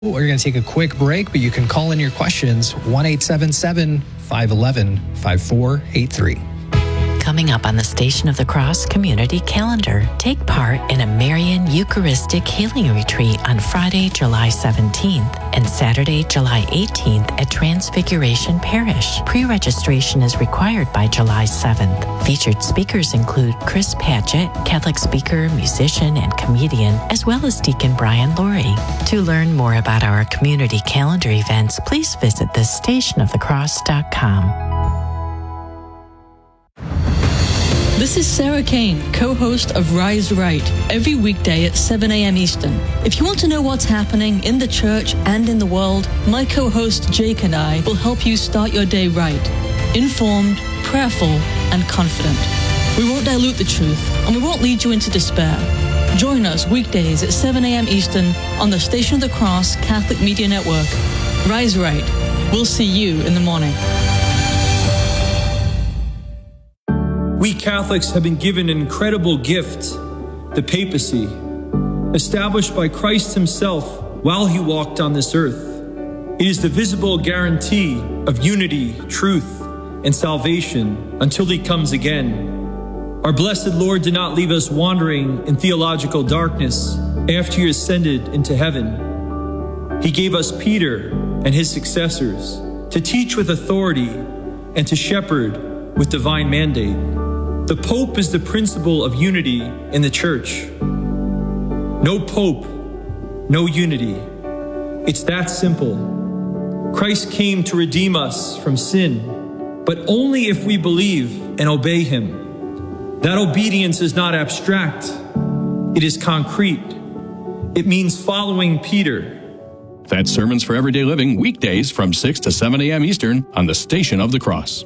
We're going to take a quick break, but you can call in your questions, 1-877-511-5483. Coming up on the Station of the Cross Community Calendar, take part in a Marian Eucharistic Healing Retreat on Friday, July 17th and Saturday, July 18th at Transfiguration Parish. Pre-registration is required by July 7th. Featured speakers include Chris Patchett, Catholic speaker, musician, and comedian, as well as Deacon Brian Laurie. To learn more about our community calendar events, please visit thestationofthecross.com. This is Sarah Kane, co-host of Rise Right, every weekday at 7 a.m. Eastern. If you want to know what's happening in the church and in the world, my co-host Jake and I will help you start your day right, informed, prayerful, and confident. We won't dilute the truth, and we won't lead you into despair. Join us weekdays at 7 a.m. Eastern on the Station of the Cross Catholic Media Network. Rise Right. We'll see you in the morning. We Catholics have been given an incredible gift, the papacy, established by Christ himself while he walked on this earth. It is the visible guarantee of unity, truth, and salvation until he comes again. Our blessed Lord did not leave us wandering in theological darkness after he ascended into heaven. He gave us Peter and his successors to teach with authority and to shepherd with divine mandate. The Pope is the principle of unity in the Church. No Pope, no unity. It's that simple. Christ came to redeem us from sin, but only if we believe and obey him. That obedience is not abstract. It is concrete. It means following Peter. That's Sermons for Everyday Living, weekdays from 6 to 7 a.m. Eastern on the Station of the Cross.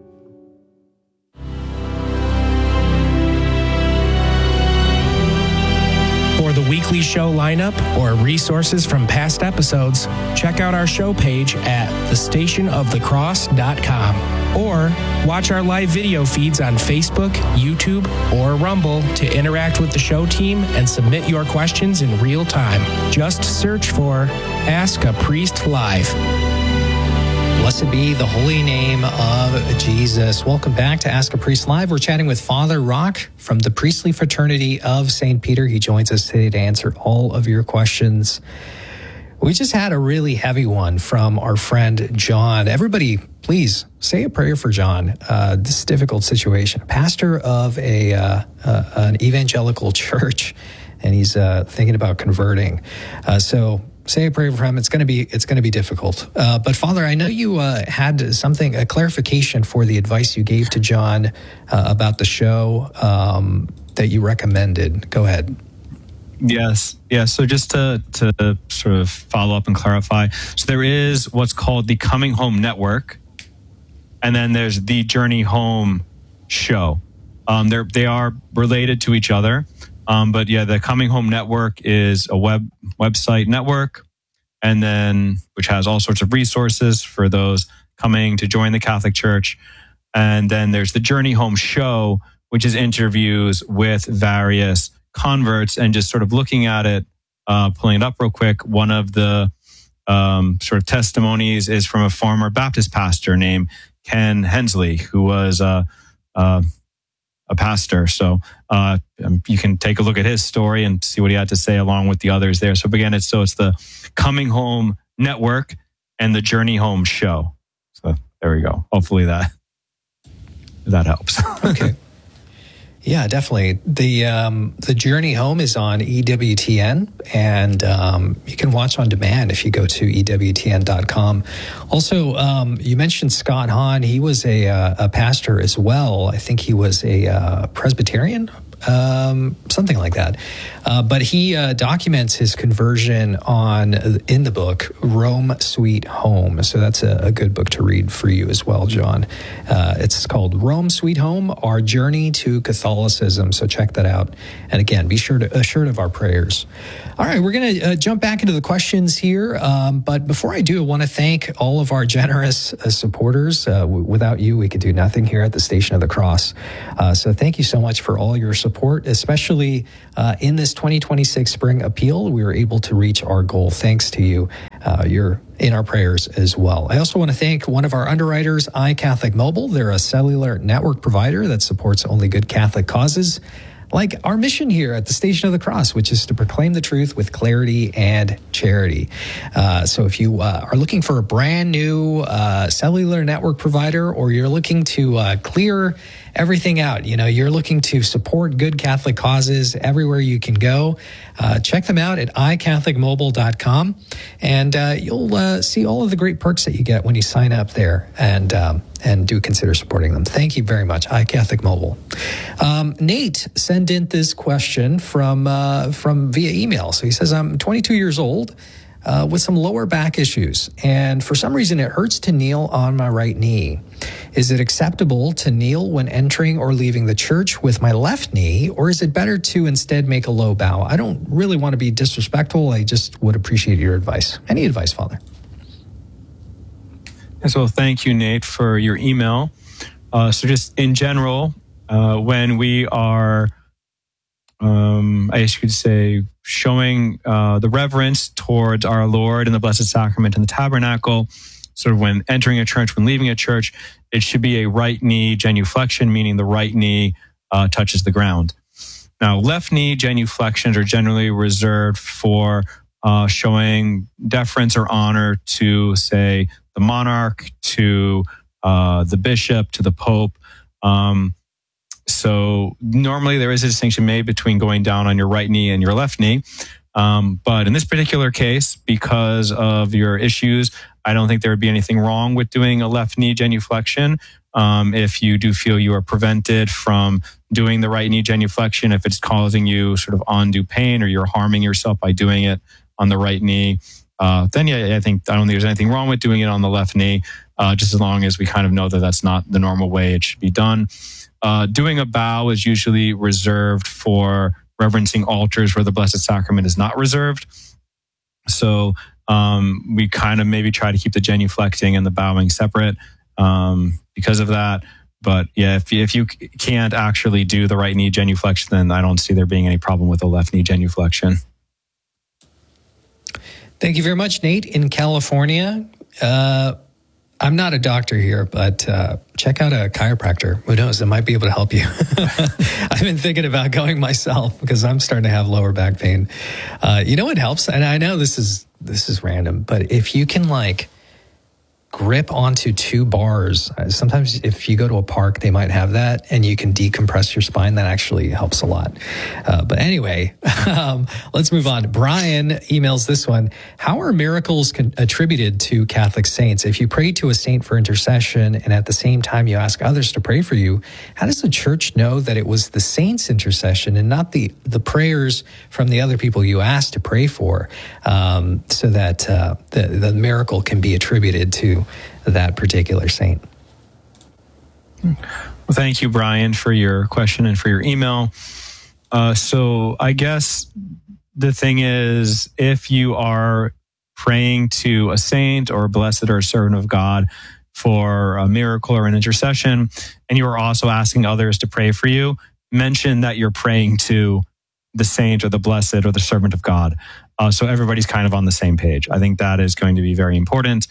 For the weekly show lineup or resources from past episodes, check out our show page at thestationofthecross.com or watch our live video feeds on Facebook, YouTube, or Rumble to interact with the show team and submit your questions in real time. Just search for Ask a Priest Live. Blessed be the holy name of Jesus. Welcome back to Ask a Priest Live. We're chatting with Father Rock from the Priestly Fraternity of St. Peter. He joins us today to answer all of your questions. We just had a really heavy one from our friend John. Everybody, please say a prayer for John. This difficult situation. A pastor of an evangelical church, and he's thinking about converting. So say a prayer for him. It's going to be difficult. But Father, I know you had a clarification for the advice you gave to John about the show that you recommended. Go ahead. Yes. Yeah. So just to sort of follow up and clarify. So there is what's called the Coming Home Network, and then there's the Journey Home show. They are related to each other. But yeah, the Coming Home Network is a website network, and then which has all sorts of resources for those coming to join the Catholic Church. And then there's the Journey Home show, which is interviews with various converts, and just sort of looking at it, pulling it up real quick. One of the sort of testimonies is from a former Baptist pastor named Ken Hensley, who was a pastor. So you can take a look at his story and see what he had to say along with the others there. So again, it's the Coming Home Network and the Journey Home show. So there we go. Hopefully that helps. Okay. Yeah, definitely. The Journey Home is on EWTN, and you can watch on demand if you go to EWTN.com. Also, you mentioned Scott Hahn. He was a pastor as well. I think he was a Presbyterian, something like that. But he documents his conversion in the book Rome Sweet Home. So that's a good book to read for you as well, John. It's called Rome Sweet Home: Our Journey to Catholicism. So check that out. And again, be assured of our prayers. All right, we're going to jump back into the questions here. But before I do, I want to thank all of our generous supporters. Without you, we could do nothing here at the Station of the Cross. So thank you so much for all your support. support, especially in this 2026 spring appeal. We were able to reach our goal thanks to you. You're in our prayers as well. I also want to thank one of our underwriters, iCatholic Mobile. They're a cellular network provider that supports only good Catholic causes, like our mission here at the Station of the Cross, which is to proclaim the truth with clarity and charity. So if you are looking for a brand new cellular network provider, or you're looking to clear everything out, you're looking to support good Catholic causes everywhere you can go, check them out at iCatholicMobile.com, and you'll see all of the great perks that you get when you sign up there, and do consider supporting them. Thank you very much, iCatholic Mobile. Nate sent in this question from via email. So he says, I'm 22 years old with some lower back issues, and for some reason it hurts to kneel on my right knee. Is it acceptable to kneel when entering or leaving the church with my left knee, or is it better to instead make a low bow? I don't really want to be disrespectful. I just would appreciate your advice. Any advice, Father? So thank you, Nate, for your email. So just in general, when we are, I guess you could say, showing the reverence towards our Lord and the Blessed Sacrament and the Tabernacle, sort of when entering a church, when leaving a church, it should be a right knee genuflection, meaning the right knee touches the ground. Now, left knee genuflections are generally reserved for showing deference or honor to, say, the monarch, to the bishop, to the pope. So normally there is a distinction made between going down on your right knee and your left knee. But in this particular case, because of your issues, I don't think there would be anything wrong with doing a left knee genuflection. If you do feel you are prevented from doing the right knee genuflection, if it's causing you sort of undue pain or you're harming yourself by doing it on the right knee, then yeah, I don't think there's anything wrong with doing it on the left knee, just as long as we kind of know that that's not the normal way it should be done. Doing a bow is usually reserved for reverencing altars where the Blessed Sacrament is not reserved. So we kind of maybe try to keep the genuflecting and the bowing separate because of that. But yeah, if you can't actually do the right knee genuflection, then I don't see there being any problem with the left knee genuflection. Thank you very much, Nate, in California. I'm not a doctor here, but check out a chiropractor. Who knows? It might be able to help you. I've been thinking about going myself because I'm starting to have lower back pain. You know what helps? And I know this is random, but if you can grip onto two bars, sometimes if you go to a park, they might have that, and you can decompress your spine. That actually helps a lot. But anyway, let's move on. Brian emails this one. How are miracles attributed to Catholic saints? If you pray to a saint for intercession and at the same time you ask others to pray for you, how does the church know that it was the saint's intercession and not the prayers from the other people you asked to pray for, so that the miracle can be attributed to that particular saint? Well, thank you, Brian, for your question and for your email. So I guess the thing is, if you are praying to a saint or a blessed or a servant of God for a miracle or an intercession, and you are also asking others to pray for you, mention that you're praying to the saint or the blessed or the servant of God. So everybody's kind of on the same page. I think that is going to be very important.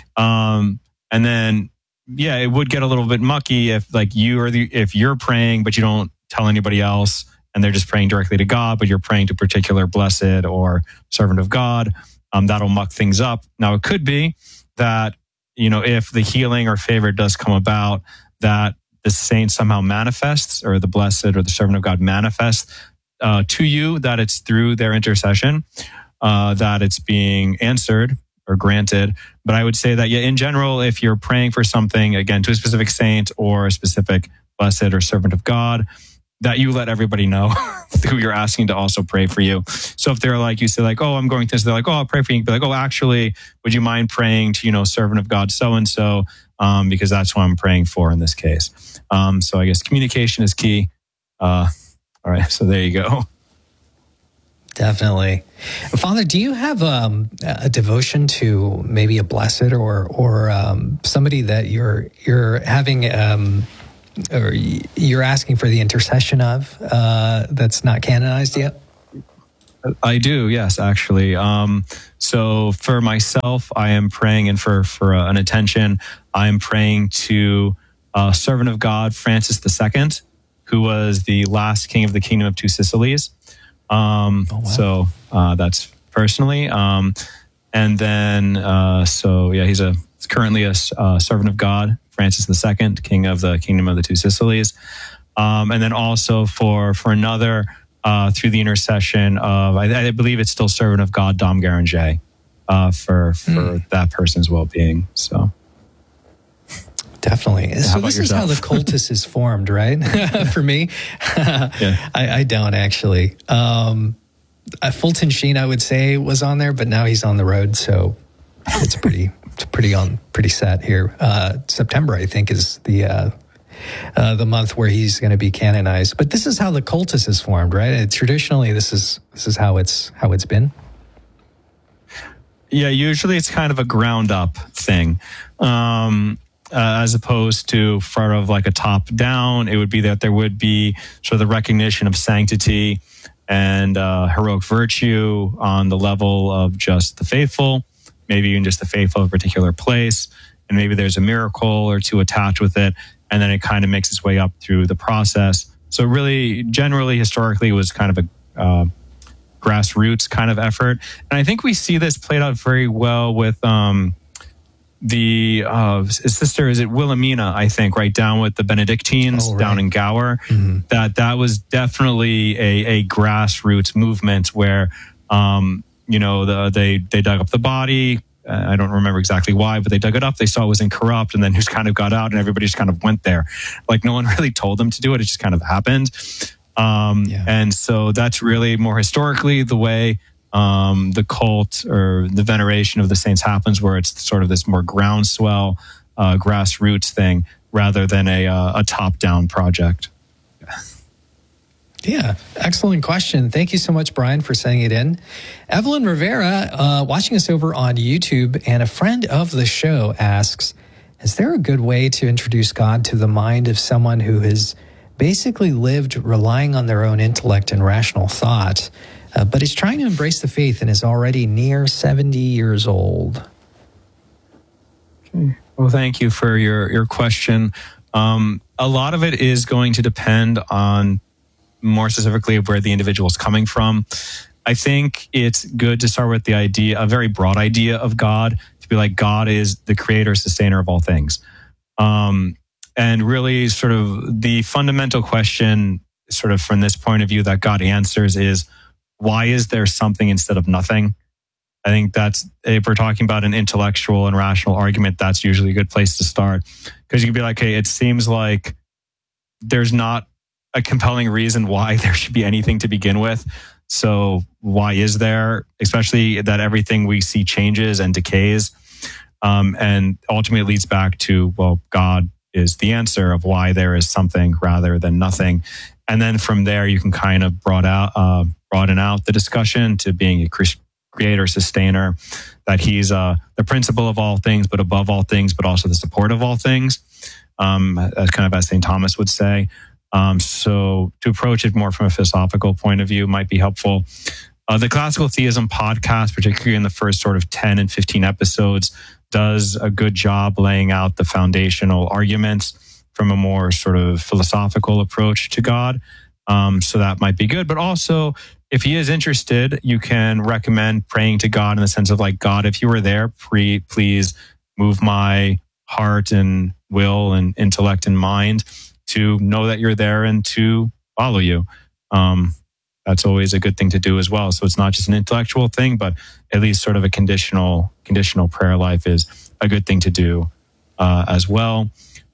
And then, yeah, it would get a little bit mucky if if you're praying, but you don't tell anybody else, and they're just praying directly to God, but you're praying to a particular blessed or servant of God. That'll muck things up. Now, it could be that, if the healing or favor does come about, that the saint somehow manifests, or the blessed or the servant of God manifests to you, that it's through their intercession, that it's being answered or granted. But I would say that, in general, if you're praying for something, again, to a specific saint or a specific blessed or servant of God, that you let everybody know who you're asking to also pray for you. So if they're you say oh, I'm going through this, they're oh, I'll pray for you. You can be oh, actually, would you mind praying to, servant of God so-and-so, because that's who I'm praying for in this case. So I guess communication is key. All right, so there you go. Definitely. Father, do you have a devotion to maybe a blessed or somebody that you're having or you're asking for the intercession of that's not canonized yet? I do, yes, actually. So for myself, I am praying, and for an attention, I am praying to servant of God, Francis II, who was the last king of the Kingdom of Two Sicilies. Wow. So that's personally. And then, he's currently a servant of God, Francis II, king of the Kingdom of the Two Sicilies. And then also for another, through the intercession of, I believe it's still servant of God, Dom Garanger, for that person's well-being. So. Definitely. So this is how the cultus is formed, right? For me, yeah. I don't actually. Fulton Sheen, I would say, was on there, but now he's on the road, so it's pretty set here. September, I think, is the month where he's going to be canonized. But this is how the cultus is formed, right? Traditionally, this is how it's been. Yeah, usually it's kind of a ground up thing. As opposed to sort of like a top down, it would be that there would be sort of the recognition of sanctity and heroic virtue on the level of just the faithful, maybe even just the faithful of a particular place, and maybe there's a miracle or two attached with it, and then it kind of makes its way up through the process. So really, generally, historically, it was kind of a grassroots kind of effort, and I think we see this played out very well with the sister, is it Wilhelmina, I think, right down with the Benedictines down in Gower. Mm-hmm. That was definitely a grassroots movement where they dug up the body. I don't remember exactly why, but they dug it up. They saw it was incorrupt, and then just kind of got out, and everybody just kind of went there. Like no one really told them to do it; it just kind of happened. And so that's really more historically the way the cult or the veneration of the saints happens, where it's sort of this more groundswell, grassroots thing rather than a top-down project. Yeah, excellent question. Thank you so much, Brian, for sending it in. Evelyn Rivera, watching us over on YouTube, and a friend of the show asks, is there a good way to introduce God to the mind of someone who has basically lived relying on their own intellect and rational thought, but is trying to embrace the faith and is already near 70 years old? Okay. Well, thank you for your question. A lot of it is going to depend on, more specifically, of where the individual is coming from. I think it's good to start with the idea, a very broad idea of God, to be like, God is the creator, sustainer of all things. And really sort of the fundamental question, sort of from this point of view, that God answers is, why is there something instead of nothing? I think that's, if we're talking about an intellectual and rational argument, that's usually a good place to start. Because you can be like, hey, it seems like there's not a compelling reason why there should be anything to begin with. So why is there? Especially that everything we see changes and decays. And ultimately it leads back to, well, God is the answer of why there is something rather than nothing. And then from there, you can kind of broaden out the discussion to being a creator, sustainer, that he's the principle of all things, but above all things, but also the support of all things, as St. Thomas would say. So to approach it more from a philosophical point of view might be helpful. The Classical Theism podcast, particularly in the first sort of 10 and 15 episodes, does a good job laying out the foundational arguments from a more sort of philosophical approach to God. So that might be good. But also, if he is interested, you can recommend praying to God in the sense of like, God, if you were there, please move my heart and will and intellect and mind to know that you're there and to follow you. That's always a good thing to do as well. So it's not just an intellectual thing, but at least sort of a conditional prayer life is a good thing to do as well.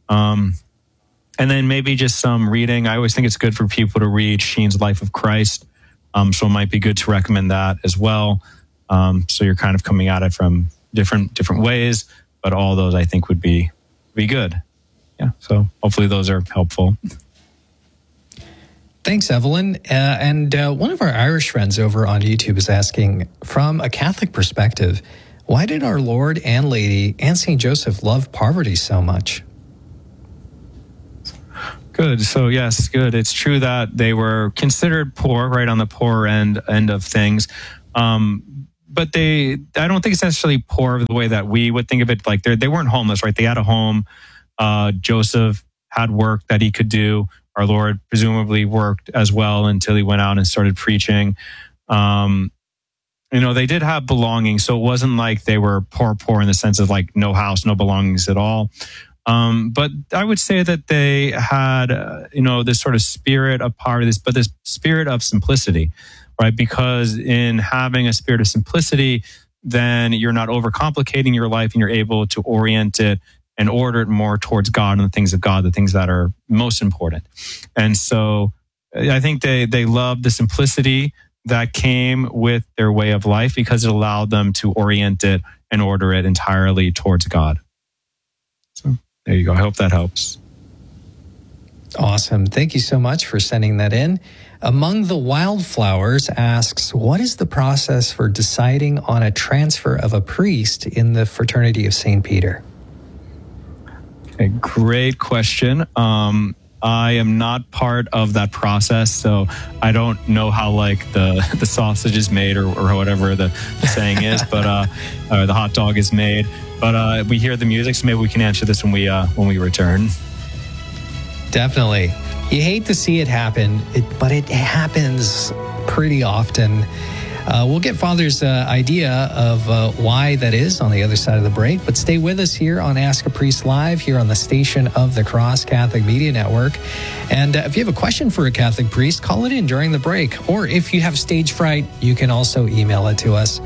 And then maybe just some reading. I always think it's good for people to read Sheen's Life of Christ. So it might be good to recommend that as well. So you're kind of coming at it from different ways, but all those I think would be good. Yeah. So hopefully those are helpful. Thanks, Evelyn. And one of our Irish friends over on YouTube is asking, from a Catholic perspective, why did our Lord and Lady and St. Joseph love poverty so much? Good. So yes, good. It's true that they were considered poor, right on the poor end of things. But I don't think it's necessarily poor the way that we would think of it. Like they weren't homeless, right? They had a home. Joseph had work that he could do. Our Lord presumably worked as well until he went out and started preaching. They did have belongings. So it wasn't like they were poor in the sense of like no house, no belongings at all. But I would say that they had, this sort of spirit of poverty, but this spirit of simplicity, right? Because in having a spirit of simplicity, then you're not overcomplicating your life and you're able to orient it and order it more towards God and the things of God, the things that are most important. And so I think they loved the simplicity that came with their way of life because it allowed them to orient it and order it entirely towards God. So there you go. I hope that helps. Awesome. Thank you so much for sending that in. Among the Wildflowers asks, what is the process for deciding on a transfer of a priest in the Fraternity of St. Peter? Okay, great question. I am not part of that process, so I don't know how like the sausage is made or whatever the saying is, but the hot dog is made. But we hear the music, so maybe we can answer this when we return. Definitely. You hate to see it happen, but it happens pretty often. We'll get Father's idea of why that is on the other side of the break, but stay with us here on Ask a Priest Live here on the Station of the Cross Catholic Media Network. And if you have a question for a Catholic priest, call it in during the break. Or if you have stage fright, you can also email it to us,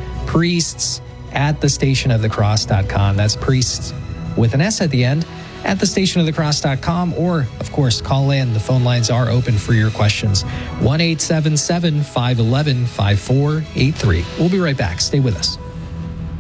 priests@thestationofthecross.com. That's priests with an S at the end, at thestationofthecross.com, or, of course, call in. The phone lines are open for your questions. 1-877-511-5483. We'll be right back. Stay with us.